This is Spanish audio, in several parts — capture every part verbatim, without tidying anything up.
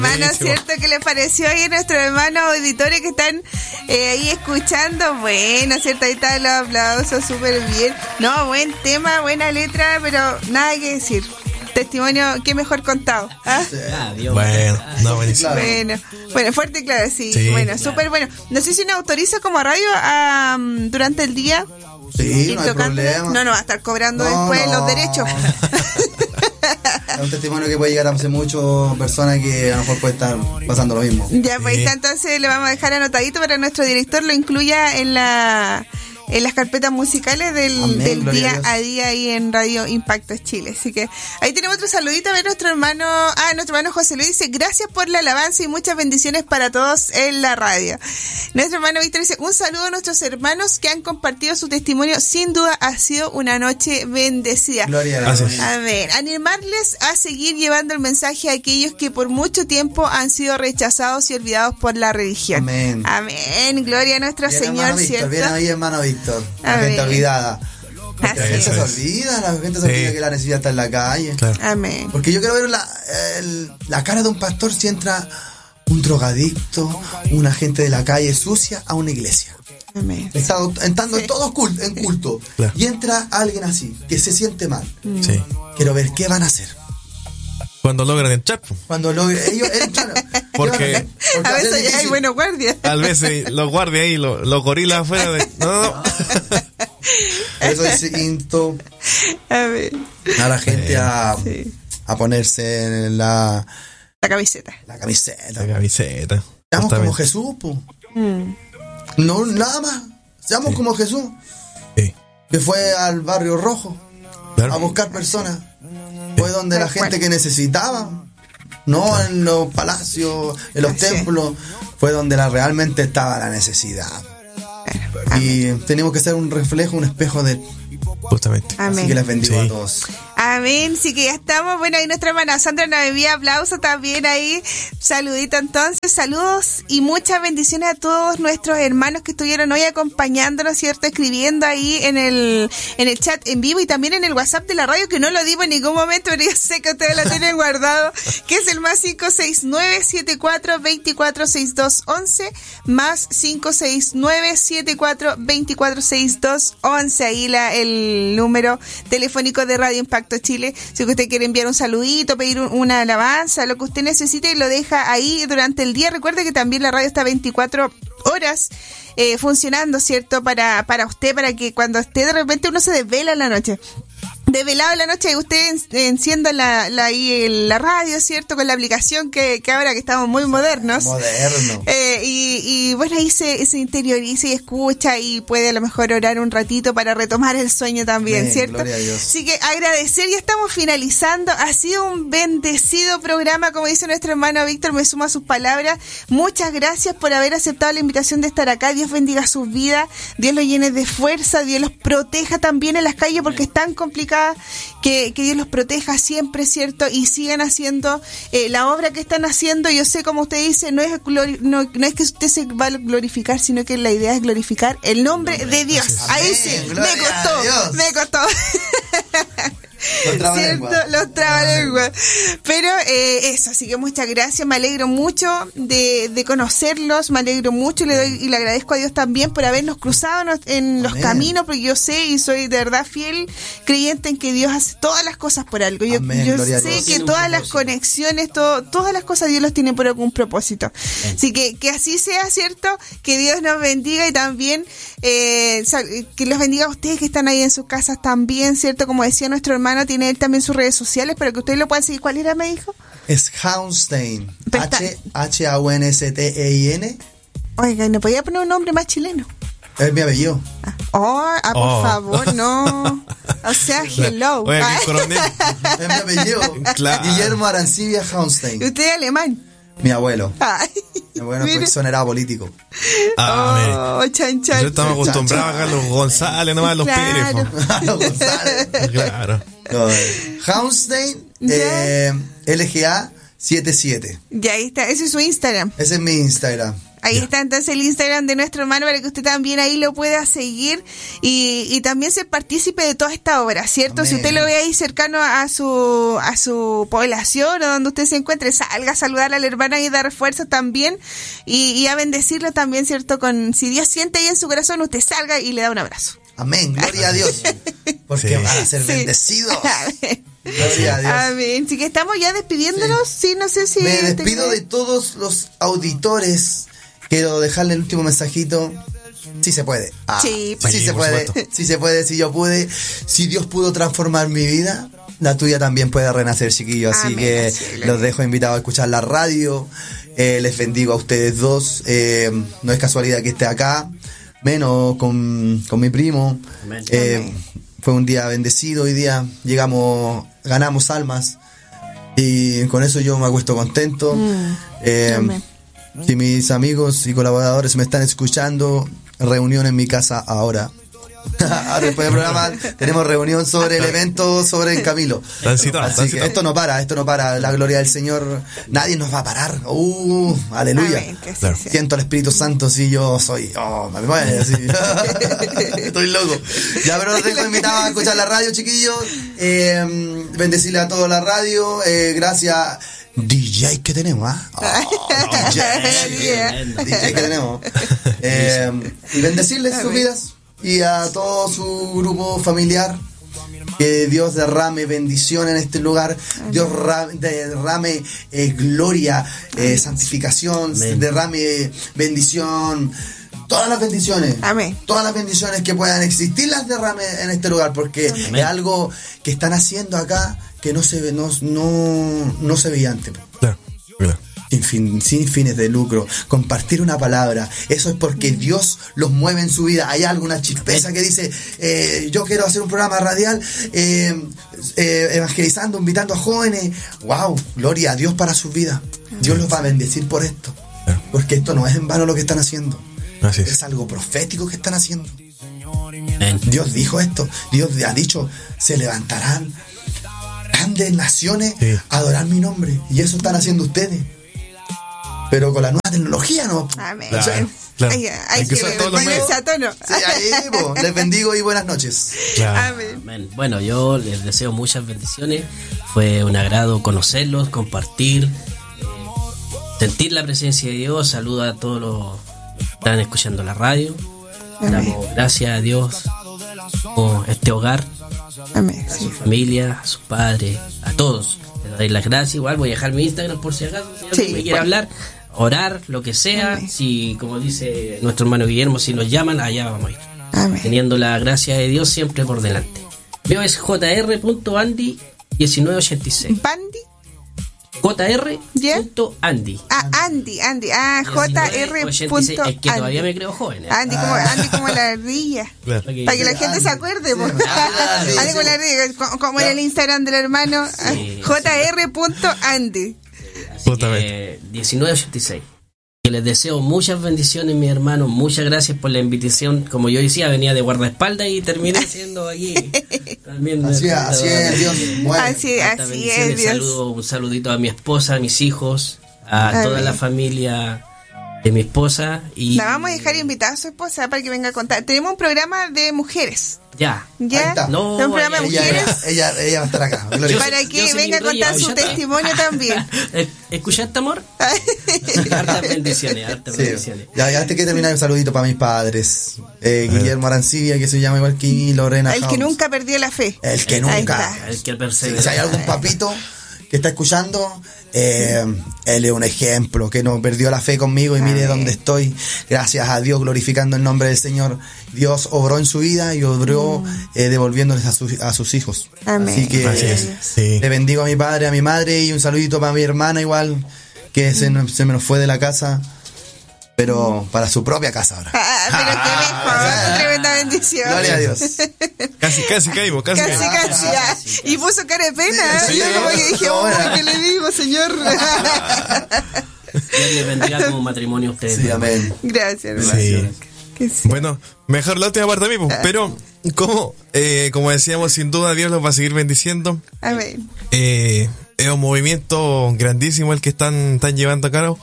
Hermano, ¿cierto? ¿Qué le pareció ahí a nuestros hermanos auditores que están eh, ahí escuchando? Bueno, ¿cierto? Ahí están los aplausos, súper bien. No, buen tema, buena letra, pero nada que decir. Testimonio, qué mejor contado. ¿Ah? Ah, Dios. Bueno, no, buenísimo. Bueno, bueno, fuerte y claro, sí. Sí. Bueno, súper bueno. No sé si nos autoriza como radio a, um, durante el día. Sí, ir no hay tocando. problema. No, no, va a estar cobrando No, después no. los derechos. Es un testimonio que puede llegar a muchas personas que a lo mejor puede estar pasando lo mismo. Ya, pues Sí. está, entonces le vamos a dejar anotadito para que nuestro director lo incluya en la en las carpetas musicales del, Amén, del gloria día a Dios. a día ahí en Radio Impacto Chile. Así que ahí tenemos otro saludito a ver nuestro hermano, ah, nuestro hermano José Luis dice, gracias por la alabanza y muchas bendiciones para todos en la radio. Nuestro hermano Víctor dice, un saludo a nuestros hermanos que han compartido su testimonio, sin duda ha sido una noche bendecida. Gloria a Dios. Gracias. Amén. Animarles a seguir llevando el mensaje a aquellos que por mucho tiempo han sido rechazados y olvidados por la religión. Amén. Amén. Gloria a nuestro Bien, Señor, hermano Víctor, ¿cierto? bien ahí, hermano Víctor. La Amén. gente olvidada. Porque Así la gente es. se olvida, la gente se Sí. olvida que la necesidad está en la calle. Claro. Amén. Porque yo quiero ver la, el- la cara de un pastor si entra un drogadicto, una gente de la calle sucia a una iglesia. Amén. Está entrando Sí. en todos culto, en culto. Claro. Y entra alguien así, que se siente mal. Sí. Quiero ver qué van a hacer. Cuando logran entrar, po. Cuando lo, ellos entran. Porque- ¿qué van a hacer? Porque A va a ser veces ya hay difícil. buenos guardias. a veces los guardias ahí, los, los gorilas afuera de. No, no. Eso es instinto Amén. a la gente a, Sí. a ponerse en la, La camiseta. la camiseta. La camiseta. Seamos como Justamente. Jesús, po. Mm. No, nada más. Seamos Sí. como Jesús, Sí. que fue al barrio rojo Claro. a buscar personas. Fue donde la Tal gente cual. que necesitaba, no en los palacios, en los Así es. templos, fue donde la, realmente estaba la necesidad. Y tenemos que ser un reflejo, un espejo de... Justamente. Amén. Así que les bendigo Sí. a todos. Amén, sí que ya estamos. Bueno, ahí nuestra hermana Sandra nos envía aplausos también ahí. Saludito entonces, saludos y muchas bendiciones a todos nuestros hermanos que estuvieron hoy acompañándonos, ¿cierto? Escribiendo ahí en el en el chat en vivo y también en el WhatsApp de la radio, que no lo dimos en ningún momento, pero yo sé que ustedes lo tienen guardado, que es el más cinco seis nueve siete cuatro dos cuatro seis dos uno uno, más cinco seis nueve siete cuatro dos cuatro seis dos uno uno, ahí la, el número telefónico de Radio Impacto Chile. Si usted quiere enviar un saludito, pedir un, una alabanza, lo que usted necesite, lo deja ahí durante el día. Recuerde que también la radio está veinticuatro horas eh, funcionando, ¿cierto? Para, para usted, para que cuando esté de repente uno se desvela en la noche. Desvelado en la noche, usted en- encienda la, la, ahí el- la radio, ¿cierto? Con la aplicación que, que ahora que estamos muy modernos. Moderno. Eh, y, y bueno, ahí se, se interioriza y escucha y puede a lo mejor orar un ratito para retomar el sueño también, Amén, ¿cierto? gloria a Dios. Así que agradecer, ya estamos finalizando. Ha sido un bendecido programa, como dice nuestro hermano Víctor, me sumo a sus palabras. Muchas gracias por haber aceptado la invitación de estar acá. Dios bendiga sus vidas, Dios los llene de fuerza, Dios los proteja también en las calles porque es tan complicada. Que, que Dios los proteja siempre, ¿cierto? Y sigan haciendo eh, la obra que están haciendo. Yo sé, como usted dice, no es glori- no, no es que usted se va a glorificar, sino que la idea es glorificar el nombre de Dios. Ahí Amén, sí, me gloria a costó, Dios. me costó. Los trabalenguas. ¿Cierto? Los trabalenguas. Pero eh, eso, así que muchas gracias, me alegro mucho de, de conocerlos, me alegro mucho y le doy y le agradezco a Dios también por habernos cruzado nos- en los Amén. caminos, porque yo sé y soy de verdad fiel creyente en que Dios hace todas las cosas por algo. Yo, Amén, yo gloria a sé Dios. que Tiene un todas las propósito. conexiones, todo, todas las cosas Dios los tiene por algún propósito. Así que que así sea, ¿cierto? Que Dios nos bendiga y también eh, sal- que los bendiga a ustedes que están ahí en sus casas también, ¿cierto? Como decía nuestro hermano, tiene él también sus redes sociales para que ustedes lo puedan seguir. ¿Cuál era, me dijo? Es Haunstein. Pero está- H H A U N S T E I N. Oiga, ¿no podía poner un nombre más chileno? Es mi apellido. Oh, ah, por Oh. favor, no. O sea, hello. Oye, Ah, aquí, coronel. Es mi apellido. Claro. Guillermo Arancibia y Haunstein. usted es alemán. Mi abuelo. Ay, Mi abuelo mire. fue exonerado político. Ah, mire. Oh, chan, chan. Nosotros estamos acostumbrados acá a los González, nomás a los Claro. Pérez. po. Los González. Claro. No, eh, Haunstein Ya. eh, L G A setenta y siete. Ya ahí está, ese es su Instagram. Ese es mi Instagram. Ahí Ya. está entonces el Instagram de nuestro hermano para que usted también ahí lo pueda seguir y, y también ser partícipe de toda esta obra, ¿cierto? Amén. Si usted lo ve ahí cercano a su a su población o donde usted se encuentre, salga a saludar a la hermana y dar fuerza también y, y a bendecirlo también, ¿cierto? Con si Dios siente ahí en su corazón, usted salga y le da un abrazo. Amén, gloria a Dios. Porque Sí. van a ser Sí. bendecidos. Amén. Gloria a Dios. Amén. Así que estamos ya despidiéndonos. Sí, no sé si... Me te- despido de todos los auditores. Quiero dejarle el último mensajito. Sí se puede. Ah, Sí, sí, sí, se por puede. supuesto. Sí se puede, si yo pude. Si Dios pudo transformar mi vida, la tuya también puede renacer, chiquillos. Así Amén, que así es, los dejo invitados a escuchar la radio. Eh, les bendigo a ustedes dos. Eh, no es casualidad que esté acá, menos con, con mi primo. Amén. Eh, Amén. fue un día bendecido. Hoy día llegamos, ganamos almas. Y con eso yo me acuesto contento. Mm. Eh, Amén. si mis amigos y colaboradores me están escuchando, reunión en mi casa ahora. Ahora, después del programa tenemos reunión sobre el evento sobre el Camilo. Están citados, Así están que citados. esto no para, esto no para. La gloria del Señor, nadie nos va a parar. Uh, aleluya. Amén, que así Claro. sea. Siento al Espíritu Santo, si yo soy. Oh, me mueve, así. Estoy loco. Ya, pero los dejo invitados a escuchar la radio, chiquillos. Eh, bendecirle a toda la radio. Eh, gracias. D J que tenemos, ¿ah? Oh, D J. D J que tenemos. Eh, y bendecirles sus vidas y a todo su grupo familiar. Que Dios derrame bendición en este lugar. Dios ra- derrame eh, gloria, eh, santificación, Amén. derrame bendición. Todas las bendiciones. Amén. Todas las bendiciones que puedan existir las derrame en este lugar. Porque Amén. es algo que están haciendo acá que no se ve, no, no, no se veía antes. Claro, claro. Sin, fin- sin fines de lucro, compartir una palabra, eso es porque Dios los mueve en su vida. Hay alguna chispeza que dice, eh, yo quiero hacer un programa radial eh, eh, evangelizando, invitando a jóvenes. Wow, gloria a Dios para su vida. Dios los va a bendecir por esto, porque esto no es en vano lo que están haciendo, Así es. es algo profético que están haciendo. Amén. Dios dijo esto, Dios ha dicho, se levantarán grandes naciones Sí. a adorar mi nombre, y eso están haciendo ustedes. Pero con la nueva tecnología, ¿no? Amén. Claro, claro. Ay, ay, Hay que que usar todos los ponerse medios. a tono. Sí, ahí, po. Les bendigo y buenas noches. Claro. Amén. Amén. Bueno, yo les deseo muchas bendiciones. Fue un agrado conocerlos, compartir, eh, sentir la presencia de Dios. Saludo a todos los que están escuchando la radio. Damos gracias a Dios por este hogar, Amén. a Sí. su familia, a sus padres, a todos. Les doy las gracias. Igual voy a dejar mi Instagram por si acaso, si alguien Sí, me quiere bueno. hablar, orar, lo que sea. Amén. Si, como dice nuestro hermano Guillermo, si nos llaman, allá vamos a ir. Amén. Teniendo la gracia de Dios siempre por delante. Mío es j r punto andy diecinueve ochenta y seis. ¿Bandy? j r ¿Ya? punto andy Ah, Andy, Andy. Ah, J R. ochenta y seis. Es que todavía me creo joven. ¿eh? Andy como, Andy como la ardilla. Claro. Para que- Para que la gente se acuerde, po. Ah, sí, Andy como sí. la ardilla, co- como en el Instagram del hermano. Sí, J R punto Andy. Así Justamente. que diecinueve ochenta y seis. Que les deseo muchas bendiciones, mis hermanos. Muchas gracias por la invitación. Como yo decía, venía de guardaespaldas y terminé siendo aquí. También Así es, así es, Dios mueve. Así, Hartas así bendiciones. es, Dios. Saludo, un saludito a mi esposa, a mis hijos, a Amén. toda la familia de mi esposa. Y La vamos a dejar invitada a su esposa para que venga a contar. Tenemos un programa de mujeres. ya. Ahí ¿Ya? está. No, un programa de ella- Ella, mujeres. ella, ella va a estar acá. Gloria. Para Yo que soy venga a Roger, contar su ayúdate. testimonio también. Eh, ¿Escuchaste, amor? Hartas bendiciones, hartas Sí. bendiciones. Ya, ya antes que terminar, un saludito para mis padres. Eh, Guillermo Arancibia, que se llama igual que mí, Lorena El que House. nunca perdió la fe. El que Ahí nunca. está. El que Sí, persevera. si hay algún papito que está escuchando, eh, él es un ejemplo, que no perdió la fe conmigo y mire Amén. dónde estoy. Gracias a Dios, glorificando el nombre del Señor. Dios obró en su vida y obró eh, devolviéndoles a, sus- a sus hijos. Amén. Así que Así es. Sí. le bendigo a mi padre, a mi madre y un saludito para mi hermana igual, que se, nos- se me nos fue de la casa, pero para su propia casa ahora. Ah, pero qué mejor, tremenda bendición. Gloria a Dios. Casi, casi caímos, casi, Casi, caímos. casi. ah. Y puso cara de pena. Sí, Yo sí, como que dije, no, oh, era. ¿qué le digo, señor? Dios les bendiga como matrimonio a ustedes. Sí, amén. Gracias, hermano. Sí. Que sí. Bueno, mejor la última parte a mí, pues, pero como, eh, como decíamos, sin duda Dios los va a seguir bendiciendo. Amén. Eh, es un movimiento grandísimo el que están, están llevando a cabo.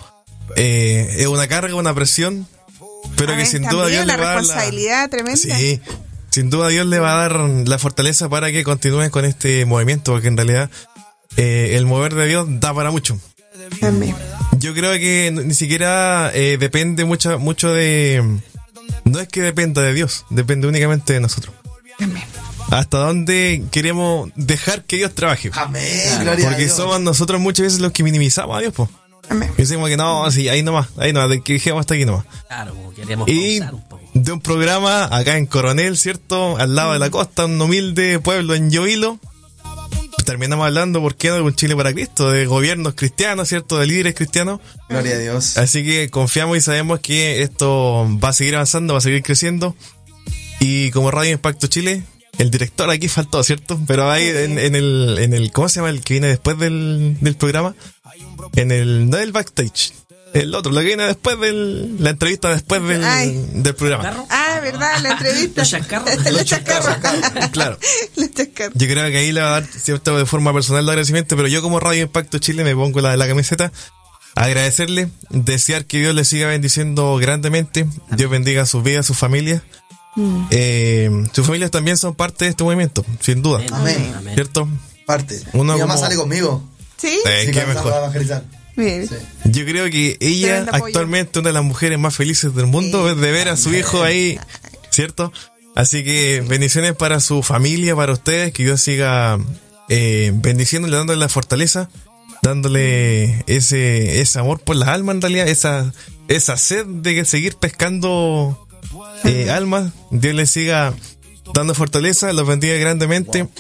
eh, es una carga, una presión, pero Amén. que sin También duda Dios una le va a dar la, responsabilidad tremenda. sí, sin duda Dios le va a dar la fortaleza para que continúen con este movimiento, porque en realidad eh, el mover de Dios da para mucho. Amén. Yo creo que ni siquiera eh, depende mucho, mucho de... No es que dependa de Dios, depende únicamente de nosotros. Amén. Hasta dónde queremos dejar que Dios trabaje. Amén, gloria a Porque Dios. somos nosotros muchas veces los que minimizamos a Dios, pues. Amén. Decimos que no, sí, ahí nomás, ahí nomás, que dejemos hasta aquí nomás. Claro, como queremos Y pausar un poco. de un programa acá en Coronel, ¿cierto? Al lado de la costa, un humilde pueblo en Llovilo. Terminamos hablando, ¿por qué no? De un Chile para Cristo, de gobiernos cristianos, ¿cierto? De líderes cristianos. Gloria a Dios. Así que confiamos y sabemos que esto va a seguir avanzando, va a seguir creciendo. Y como Radio Impacto Chile, el director aquí faltó, ¿cierto? Pero ahí en, en el, en el, ¿cómo se llama? El que viene después del, del programa. En el, no el backstage. El otro, lo que viene después del, la entrevista después del, Ay. del programa. ¿Carro? Ah, ¿verdad? La entrevista. Los chascarros. Los chascarros. Claro. Los chascarros. Yo creo que ahí le va a dar cierto de forma personal de agradecimiento, pero yo como Radio Impacto Chile me pongo la, la camiseta, agradecerle, desear que Dios le siga bendiciendo grandemente, Dios bendiga sus vidas, sus familias. Mm. Eh, sus familias también son parte de este movimiento, sin duda, Amén. Amén. ¿cierto? Parte. Uno Mi mamá como- sale conmigo. ¿Sí? Eh, Sí, qué cuando mejor. va a evangelizar. Bien. Sí. Yo creo que ella Tremendo apoyo. actualmente una de las mujeres más felices del mundo Sí. es de ver a su hijo ahí, ¿cierto? Así que bendiciones para su familia, para ustedes, que Dios siga eh, bendiciéndole, dándole la fortaleza, dándole ese ese amor por las almas en realidad, esa esa sed de seguir pescando eh, almas. Dios les siga dando fortaleza, los bendiga grandemente.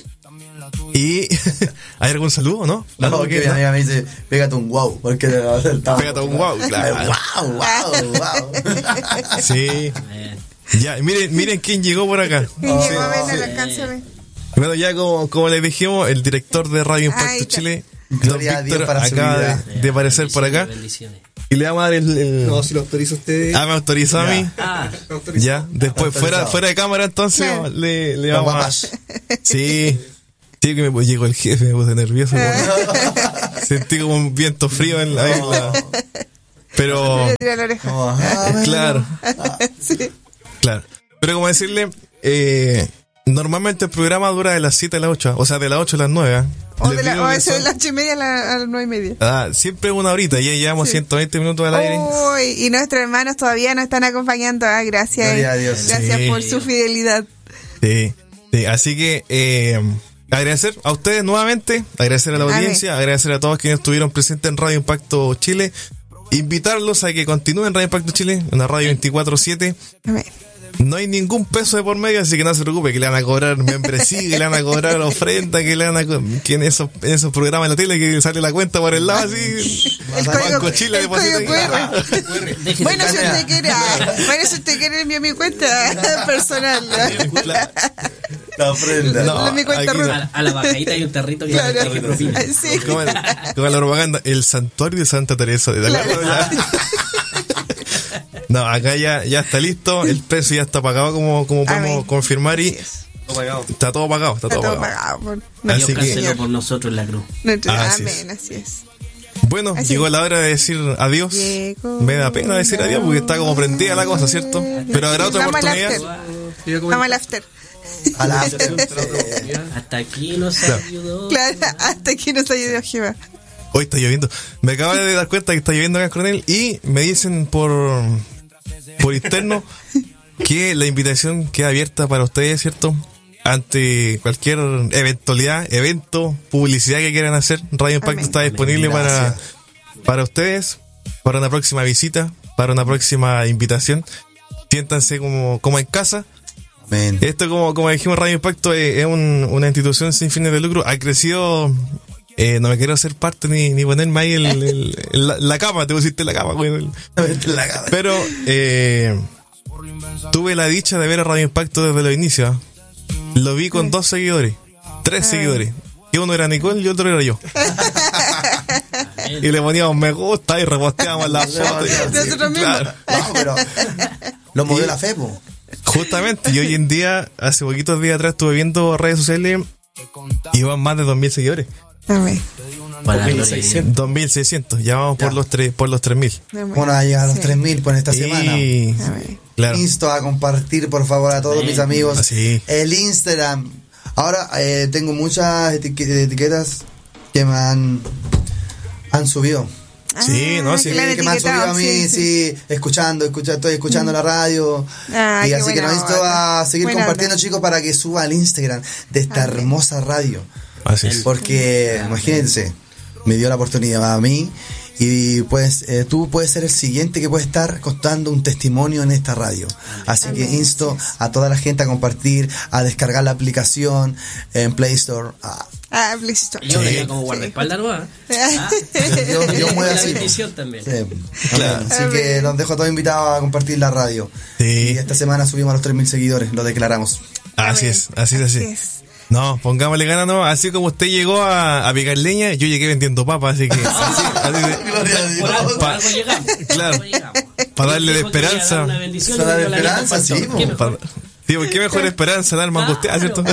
Y ¿hay algún saludo, no? No, ¿Algo porque que- mi amiga me dice, pégate un wow. Porque estaba- Pégate un guau, claro. Wow, wow, wow. Sí. Amén. Ya, miren, miren quién llegó por acá. Y llegó a ver, sí. alcánzame. Bueno, ya como, como les dijimos, el director de Radio Impacto Ahí está. Chile, Gloria don a Dios Víctor, para su acaba vida. de, de aparecer por acá. Bendiciones. Y le vamos a dar el... el- No, si lo autoriza usted. ah, me autorizó a mí. Ah, lo autoriza. Ya, después Autorizado. fuera, fuera de cámara entonces Claro. le, le Don vamos Guapash. a... Sí. Sí, que me llegó el jefe, me puse nervioso. como- Sentí como un viento frío en la... en la- Pero... Le tira la oreja. Como, ah, bueno. Claro. Sí. Claro. Pero como decirle, eh, normalmente el programa dura de las siete a las ocho, o sea, de las ocho a las nueve. O, Les de la, digo o que eso de son- las ocho y media a, la- a las nueve y media. Ah, siempre una horita, ya llevamos Sí. ciento veinte minutos al aire. Uy, y nuestros hermanos todavía nos están acompañando. Ah, gracias. Gloria a Dios. Gracias Sí. por su fidelidad. Sí, sí, así que eh, agradecer a ustedes nuevamente, agradecer a la Amén. audiencia, agradecer a todos quienes estuvieron presentes en Radio Impacto Chile, invitarlos a que continúen Radio Impacto Chile, una radio veinticuatro siete. Amén. No hay ningún peso de por medio, así que no se preocupe, que le van a cobrar membresía, que le van a cobrar ofrenda, que le van a co- que en esos, en esos programas de la tele que sale la cuenta por el lado así. El Banco código, Chile, el código deposita Q ahí. R. Déjese Bueno, si cambiar. usted quiere, ah, bueno, si usted quiere enviar mi cuenta personal. Claro. La ofrenda. No, De mi cuenta aquí Ruth. no. A, a la bajadita hay un tarrito que Claro. que propina. Sí. Como, el- como la propaganda, el santuario de Santa Teresa de la Claro. No, acá ya, ya está listo, el precio ya está pagado como, como podemos Amén. confirmar y Así es. está todo pagado, está, Está todo, todo pagado. pagado por Así Dios nuestro que- canceló Señor. por nosotros la cruz. Nuestro- Así Amén, así es. Bueno, Así llegó es. la hora de decir adiós. Llegó Me da pena decir adiós porque está como prendida la cosa, ¿cierto? Pero habrá otra Vamos al oportunidad. after. Iba a Vamos al after. A la after. Hasta aquí nos Claro. ayudó. Claro, hasta aquí nos ayudó Jehová. Hoy está lloviendo. Me acabo de dar cuenta que está lloviendo acá en Coronel y me dicen por, por interno que la invitación queda abierta para ustedes, ¿cierto? Ante cualquier eventualidad, evento, publicidad que quieran hacer, Radio Impacto Amén. está disponible para, Gracias. para ustedes, para una próxima visita, para una próxima invitación. Siéntanse como, como en casa. Amén. Esto, como, como dijimos, Radio Impacto es, es un- una institución sin fines de lucro. Ha crecido. Eh, no me quiero hacer parte ni, ni ponerme ahí el, el- el- la, la cama, te pusiste la cama, güey. La cara. Pero eh, tuve la dicha de ver a Radio Impacto desde los inicios. Lo vi con dos seguidores, tres seguidores. Que uno era Nicole y otro era yo. Y le poníamos me gusta y reposteábamos la foto. y- Nosotros mismos. Claro. No, pero lo movió la fe, po. Justamente, y hoy en día, hace poquitos días atrás estuve viendo redes sociales y van más de dos mil seguidores. Amén. Para la dos mil gloria de Dios. seiscientos. dos mil seiscientos. Ya vamos por Ya. los tres, por los tres mil. Bueno, a llegar a los Sí. tres mil por esta semana. Y A ver. claro. Insto a compartir, por favor, a todos Bien. mis amigos. Así. El Instagram. Ahora eh, tengo muchas etiqu- etiquetas que me han, han subido. Sí, no, sí. que la han que me han subido etiquetado, a mí, sí, escuchando, escucha, estoy escuchando la radio. Ah, y qué así que buena nos insto onda. a seguir Buena compartiendo, onda. chicos, para que suba al Instagram de esta Ah, bien. hermosa radio. Así es. Porque, imagínense, me dio la oportunidad a mí y pues eh, tú puedes ser el siguiente que puede estar contando un testimonio en esta radio. Así que insto a toda la gente a compartir, a descargar la aplicación en Play Store. a- Ah, Play Store. Y yo Sí. venía como guardaespaldas, ¿no? Ah, yo, yo muevo la así. bendición también. Sí. Claro. Así que los dejo todos invitados a compartir la radio. Sí. Y esta semana subimos a los tres mil seguidores, lo declaramos. Así A es, ver, así es, así. así es. No, pongámosle ganas, no. Así como usted llegó a, a picar leña, yo llegué vendiendo papas, así que. Así, así de- Gloria a Por algo, por Pa- algo llegamos. claro. Por algo llegamos. Para darle Dijo que iba a dar esperanza. Una bendición, Para y dar dio la esperanza, vida al sí, pastor. ¿Qué po. mejor? Pa- Digo, ¿qué mejor esperanza dar más que usted? ¿Ah, ¿cierto?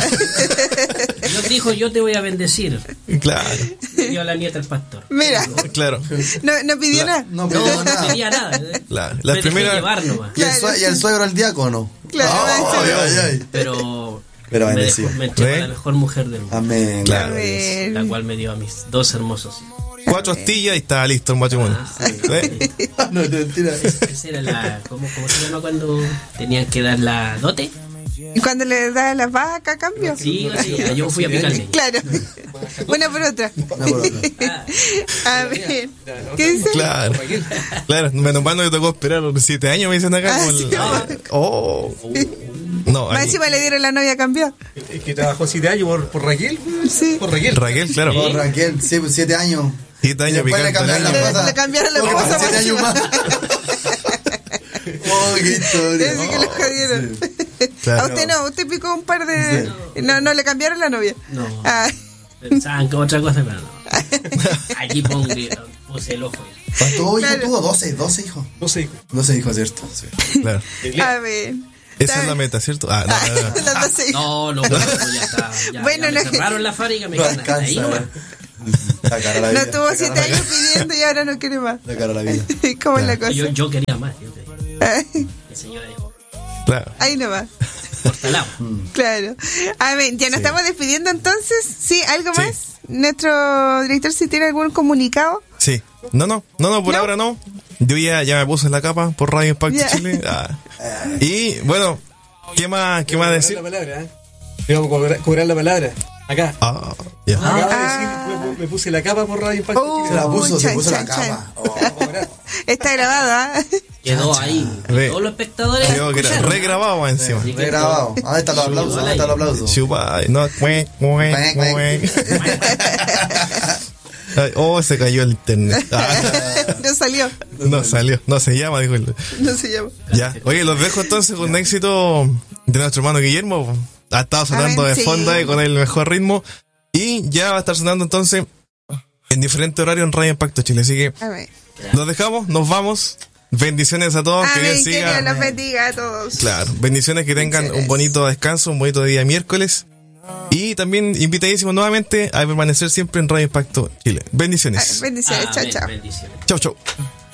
Dios dijo, yo te voy a bendecir. Claro, Le dio a la nieta el pastor. Mira, claro. no, no pidió La- nada. No, No, pero no nada. pedía nada. ¿eh? La- Me la dejé primera- llevar nomás. ¿Y el, sue- y el suegro el diácono? Claro, Oh, sí. ay, ay, ay. Pero, Pero me, bendecido. dejó, me entregó ¿Eh? a la mejor mujer del mundo. Amén. Claro. A ver. La cual me dio a mis dos hermosos hijos. Cuatro astillas y estaba listo el matrimonio. ¿Eh? No, no, mentira. Esa era la. ¿Cómo, cómo se llama cuando tenían que dar la dote? ¿Y cuando le da la vaca a cambio? Sí, sí, yo fui a picar leña. Claro. Una por otra. No, por otra. Ah, A ver. ¿Qué dice? Claro. Claro, menos mal no me tocó esperar los siete años, me dicen acá. Ah, como el- sí. Oh. No, Más ahí- encima le dieron la novia a cambio. Es que trabajó siete años por, por Raquel. Sí. Por Raquel. Raquel, claro. Oh, Raquel, sí, pues, siete años. Siete Y años después le picando cambiaron la leña. Le- esposa. le cambiaron la Oh, esposa siete más años más. Oh, qué historia. Ese que lo jodieron. Claro. A usted no, usted picó un par de. No, no le cambiaron la novia. No. Ah, pensaban que otra cosa, pero no. Aquí pongo, puse el ojo. ¿Cuántos hijos Claro. tuvo? doce, doce hijos. No sé. doce hijos, ¿cierto? Sí. Claro. a ver. Esa es la meta, ¿cierto? Ah, no, no, no. Los doce hijos. No, no, bueno, pues ya está. Ya, Bueno, ya me no- cerraron la fábrica, me No quedan hasta alcanza. ahí nomás. La cara a la vida. No tuvo la siete cara a la años pidiendo y ahora no quiere más. vida. La cara a la vida. ¿Cómo es la cosa? Yo, yo quería más, yo quería. El señor dijo, Claro. Ahí no va. cortalado. Claro. A ver, ya nos Sí. estamos despidiendo entonces. ¿Sí? ¿Algo Sí. más? Nuestro director, si tiene algún comunicado. Sí. No, no, no, no, por ¿No? ahora no. Yo ya, ya me puse en la capa por Radio Impacto Ya. Chile. Ah. Y bueno, ¿qué más, qué más decir? La palabra, ¿eh? Vamos a cobrar, cobrar la palabra. Acá. Ah, ya. Acaba de Ah. decir, me, me puse la capa por Radio Impacto Oh. Chile. Se la puso, se Chan, puso la chan, chan. capa. Oh. Vamos a cobrar. Está grabado, ¿ah? Quedó ahí. Ve. Todos los espectadores. Creo que era escucharon. regrabado más encima. Así que- Regrabado. ¿Dónde están los aplausos? ¿Dónde están los aplausos? Chupa, no, cuec, cuec, Cuec, cuec. Ay, oh, se cayó el internet. Ah, No salió. no salió, no se llama, dijo el. No se llama. Ya. Oye, los dejo entonces con un éxito de nuestro hermano Guillermo. Ha estado sonando ver, de sí. fondo ahí con el mejor ritmo. Y ya va a estar sonando entonces en diferente horario en Radio Impacto Chile. Así que A ver. los dejamos, nos vamos. Bendiciones a todos, que Dios Amén. Que siga. Dios los bendiga a todos. Claro, bendiciones, que tengan Bendiciones. un bonito descanso, un bonito día miércoles. Y también invitadísimos nuevamente a permanecer siempre en Radio Impacto Chile. Ah, Bendiciones. Bendiciones. Chao, Amén, chao. bendiciones. Chau, chau.